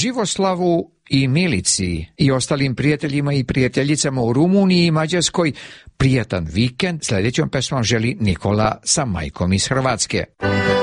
Živoslavu i Milici i ostalim prijateljima i prijateljicama u Rumuniji i Mađarskoj prijatan vikend. Sljedećom pesmom želi Nikola sa majkom iz Hrvatske.